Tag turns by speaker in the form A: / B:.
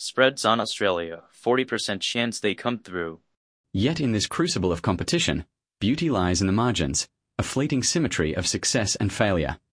A: Spreads on Australia, 40% chance they come through.
B: Yet in this crucible of competition, beauty lies in the margins, a fleeting symmetry of success and failure.